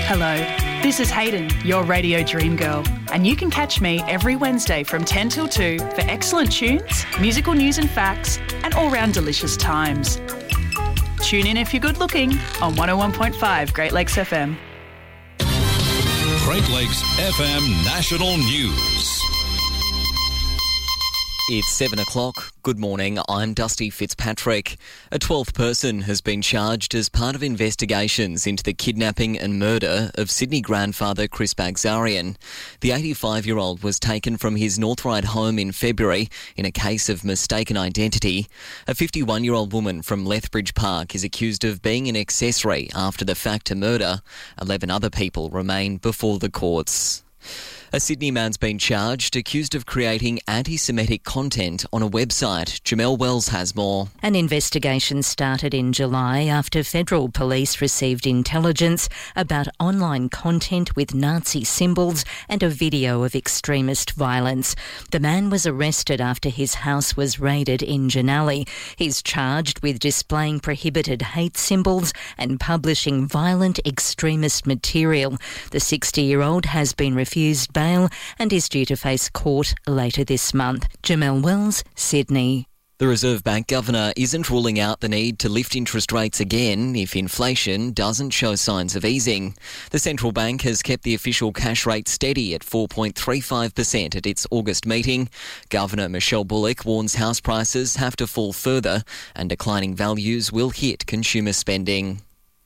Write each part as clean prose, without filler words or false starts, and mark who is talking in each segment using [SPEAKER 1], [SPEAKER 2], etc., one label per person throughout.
[SPEAKER 1] Hello, this is Hayden, your radio dream girl, and you can catch me every Wednesday from 10 till 2 for excellent tunes, musical news and facts, and all-round delicious times. Tune in if you're good looking on 101.5 Great Lakes FM.
[SPEAKER 2] Great Lakes FM National News.
[SPEAKER 3] It's 7 o'clock. Good morning, I'm Dusty Fitzpatrick. A 12th person has been charged as part of investigations into the kidnapping and murder of Sydney grandfather Chris Bagzarian. The 85-year-old was taken from his North Ryde home in February in a case of mistaken identity. A 51-year-old woman from Lethbridge Park is accused of being an accessory after the fact to murder. 11 other people remain before the courts. A Sydney man's been charged, accused of creating anti-Semitic content on a website. Jamelle Wells has more.
[SPEAKER 4] An investigation started in July after federal police received intelligence about online content with Nazi symbols and a video of extremist violence. The man was arrested after his house was raided in Janali. He's charged with displaying prohibited hate symbols and publishing violent extremist material. The 60-year-old has been refused bail and is due to face court later this month. Jamelle Wells, Sydney.
[SPEAKER 3] The Reserve Bank Governor isn't ruling out the need to lift interest rates again if inflation doesn't show signs of easing. The central bank has kept the official cash rate steady at 4.35% at its August meeting. Governor Michelle Bullock warns house prices have to fall further and declining values will hit consumer spending.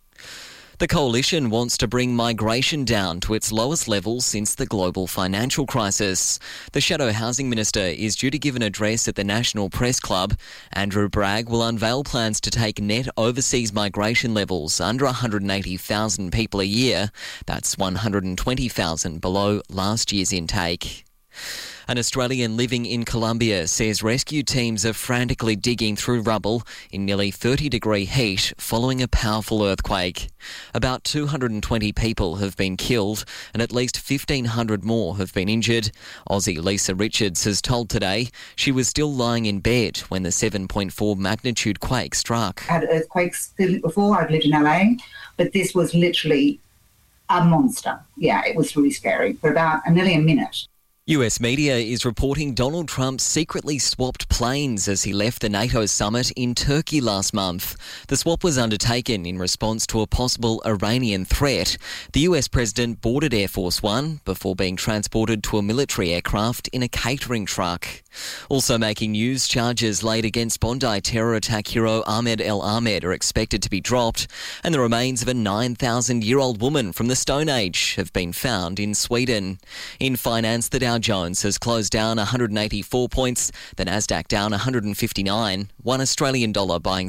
[SPEAKER 3] The Coalition wants to bring migration down to its lowest level since the global financial crisis. The Shadow Housing Minister is due to give an address at the National Press Club. Andrew Bragg will unveil plans to take net overseas migration levels under 180,000 people a year. That's 120,000 below last year's intake. An Australian living in Colombia says rescue teams are frantically digging through rubble in nearly 30-degree heat following a powerful earthquake. About 220 people have been killed and at least 1,500 more have been injured. Aussie Lisa Richards has told Today she was still lying in bed when the 7.4 magnitude quake struck.
[SPEAKER 5] I had earthquakes before. I've lived in LA, but this was literally a monster. Yeah, it was really scary for about nearly a minute.
[SPEAKER 3] US media is reporting Donald Trump secretly swapped planes as he left the NATO summit in Turkey last month. The swap was undertaken in response to a possible Iranian threat. The US president boarded Air Force One before being transported to a military aircraft in a catering truck. Also making news, charges laid against Bondi terror attack hero Ahmed El Ahmed are expected to be dropped, and the remains of a 9,000-year-old woman from the Stone Age have been found in Sweden. In finance, the Dow Jones has closed down 184 points, the Nasdaq down 159, $1 Australian dollar buying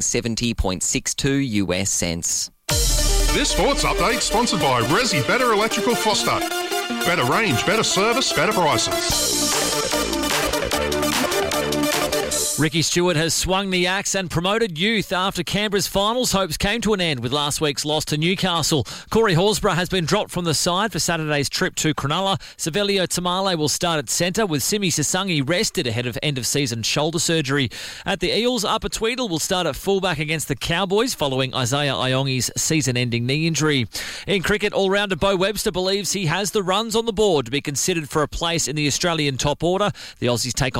[SPEAKER 3] 70.62 US cents.
[SPEAKER 6] This sports update sponsored by Resi Better Electrical Foster. Better range, better service, better prices.
[SPEAKER 7] Ricky Stewart has swung the axe and promoted youth after Canberra's finals hopes came to an end with last week's loss to Newcastle. Corey Horsburgh has been dropped from the side for Saturday's trip to Cronulla. Savelio Tamale will start at centre with Simi Sasangi rested ahead of end-of-season shoulder surgery. At the Eels, Upper Tweedle will start at fullback against the Cowboys following Isaiah Iongi's season-ending knee injury. In cricket, all-rounder Bo Webster believes he has the runs on the board to be considered for a place in the Australian top order. The Aussies take